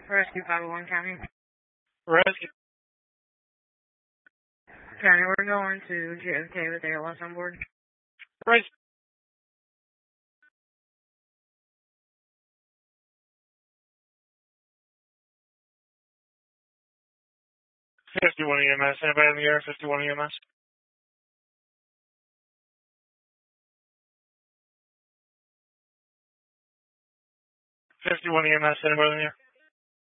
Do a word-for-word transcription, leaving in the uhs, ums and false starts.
Rescue five oh one County. Rescue. County, we're going to J F K with A L S on board. Rescue. fifty-one E M S. Anybody in the air? fifty-one E M S. fifty-one E M S. Anybody in the air?